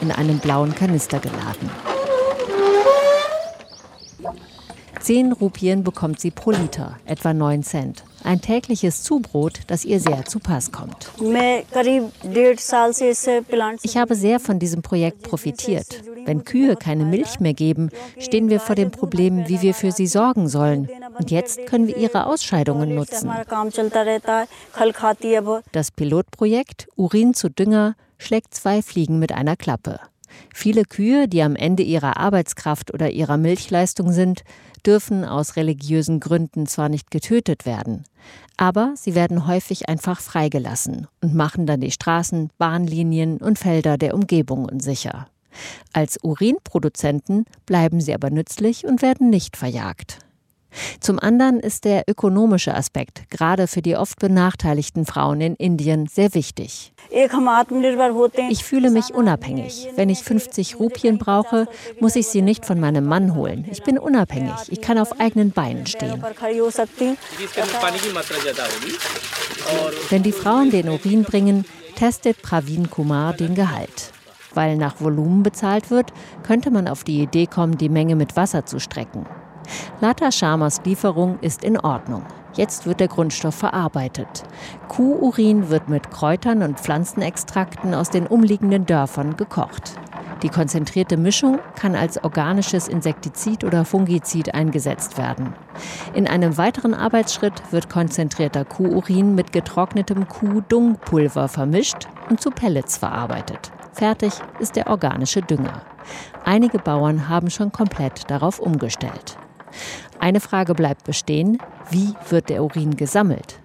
in einen blauen Kanister geladen. 10 Rupien bekommt sie pro Liter, etwa 9 Cent. Ein tägliches Zubrot, das ihr sehr zu Pass kommt. Ich habe sehr von diesem Projekt profitiert. Wenn Kühe keine Milch mehr geben, stehen wir vor dem Problem, wie wir für sie sorgen sollen. Und jetzt können wir ihre Ausscheidungen nutzen. Das Pilotprojekt Urin zu Dünger schlägt 2 Fliegen mit einer Klappe. Viele Kühe, die am Ende ihrer Arbeitskraft oder ihrer Milchleistung sind, dürfen aus religiösen Gründen zwar nicht getötet werden, aber sie werden häufig einfach freigelassen und machen dann die Straßen, Bahnlinien und Felder der Umgebung unsicher. Als Urinproduzenten bleiben sie aber nützlich und werden nicht verjagt. Zum anderen ist der ökonomische Aspekt, gerade für die oft benachteiligten Frauen in Indien, sehr wichtig. Ich fühle mich unabhängig. Wenn ich 50 Rupien brauche, muss ich sie nicht von meinem Mann holen. Ich bin unabhängig. Ich kann auf eigenen Beinen stehen. Wenn die Frauen den Urin bringen, testet Praveen Kumar den Gehalt. Weil nach Volumen bezahlt wird, könnte man auf die Idee kommen, die Menge mit Wasser zu strecken. Lata Sharmas Lieferung ist in Ordnung. Jetzt wird der Grundstoff verarbeitet. Kuhurin wird mit Kräutern und Pflanzenextrakten aus den umliegenden Dörfern gekocht. Die konzentrierte Mischung kann als organisches Insektizid oder Fungizid eingesetzt werden. In einem weiteren Arbeitsschritt wird konzentrierter Kuhurin mit getrocknetem Kuhdungpulver vermischt und zu Pellets verarbeitet. Fertig ist der organische Dünger. Einige Bauern haben schon komplett darauf umgestellt. Eine Frage bleibt bestehen: Wie wird der Urin gesammelt?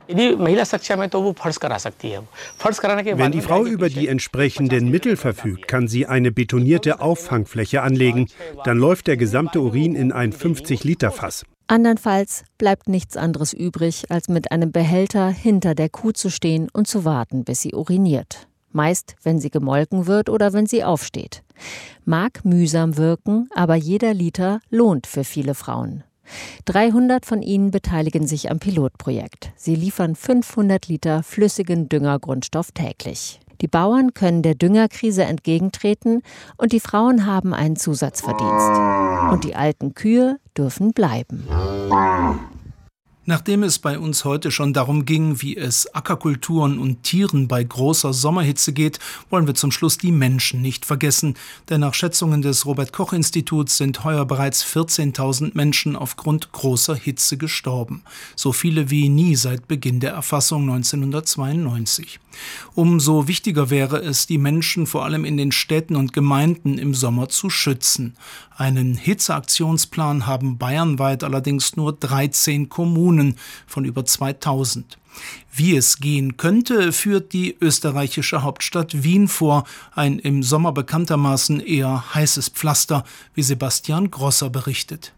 Wenn die Frau über die entsprechenden Mittel verfügt, kann sie eine betonierte Auffangfläche anlegen. Dann läuft der gesamte Urin in ein 50-Liter-Fass. Andernfalls bleibt nichts anderes übrig, als mit einem Behälter hinter der Kuh zu stehen und zu warten, bis sie uriniert. Meist, wenn sie gemolken wird oder wenn sie aufsteht. Mag mühsam wirken, aber jeder Liter lohnt für viele Frauen. 300 von ihnen beteiligen sich am Pilotprojekt. Sie liefern 500 Liter flüssigen Düngergrundstoff täglich. Die Bauern können der Düngerkrise entgegentreten und die Frauen haben einen Zusatzverdienst. Und die alten Kühe dürfen bleiben. Nachdem es bei uns heute schon darum ging, wie es Ackerkulturen und Tieren bei großer Sommerhitze geht, wollen wir zum Schluss die Menschen nicht vergessen. Denn nach Schätzungen des Robert-Koch-Instituts sind heuer bereits 14.000 Menschen aufgrund großer Hitze gestorben. So viele wie nie seit Beginn der Erfassung 1992. Umso wichtiger wäre es, die Menschen vor allem in den Städten und Gemeinden im Sommer zu schützen. Einen Hitzeaktionsplan haben bayernweit allerdings nur 13 Kommunen von über 2000. Wie es gehen könnte, führt die österreichische Hauptstadt Wien vor. Ein im Sommer bekanntermaßen eher heißes Pflaster, wie Sebastian Grosser berichtet.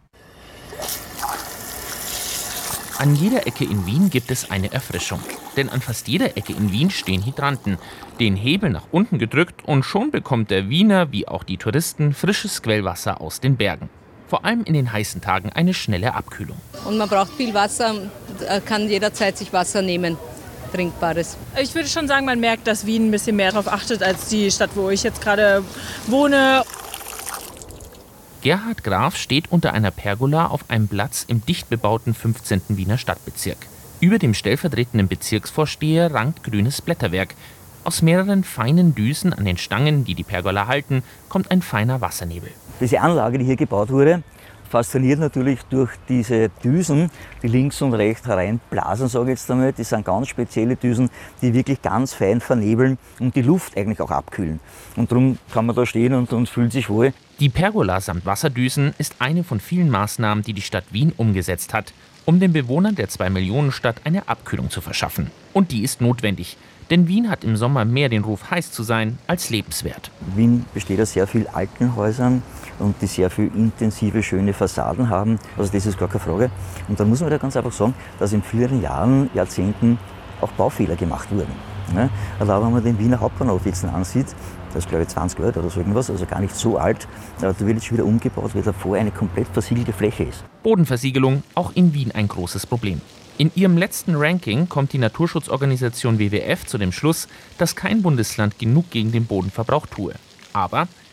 An jeder Ecke in Wien gibt es eine Erfrischung. Denn an fast jeder Ecke in Wien stehen Hydranten. Den Hebel nach unten gedrückt und schon bekommt der Wiener, wie auch die Touristen, frisches Quellwasser aus den Bergen. Vor allem in den heißen Tagen eine schnelle Abkühlung. Und man braucht viel Wasser, kann jederzeit sich Wasser nehmen, Trinkbares. Ich würde schon sagen, man merkt, dass Wien ein bisschen mehr darauf achtet als die Stadt, wo ich jetzt gerade wohne. Gerhard Graf steht unter einer Pergola auf einem Platz im dicht bebauten 15. Wiener Stadtbezirk. Über dem stellvertretenden Bezirksvorsteher rankt grünes Blätterwerk. Aus mehreren feinen Düsen an den Stangen, die die Pergola halten, kommt ein feiner Wassernebel. Diese Anlage, die hier gebaut wurde, fasziniert natürlich durch diese Düsen, die links und rechts hereinblasen, sage ich jetzt einmal. Das sind ganz spezielle Düsen, die wirklich ganz fein vernebeln und die Luft eigentlich auch abkühlen. Und darum kann man da stehen und fühlt sich wohl. Die Pergola samt Wasserdüsen ist eine von vielen Maßnahmen, die die Stadt Wien umgesetzt hat, um den Bewohnern der 2-Millionen-Stadt eine Abkühlung zu verschaffen. Und die ist notwendig, denn Wien hat im Sommer mehr den Ruf, heiß zu sein, als lebenswert. Wien besteht aus sehr vielen alten Häusern und die sehr viel intensive, schöne Fassaden haben. Also das ist gar keine Frage. Und da muss man da ganz einfach sagen, dass in vielen Jahren, Jahrzehnten auch Baufehler gemacht wurden. Ja, also wenn man den Wiener Hauptbahnhof jetzt ansieht, das ist glaube ich 20 Jahre oder so irgendwas, also gar nicht so alt, da wird jetzt schon wieder umgebaut, weil davor eine komplett versiegelte Fläche ist. Bodenversiegelung, auch in Wien ein großes Problem. In ihrem letzten Ranking kommt die Naturschutzorganisation WWF zu dem Schluss, dass kein Bundesland genug gegen den Bodenverbrauch tue. Aber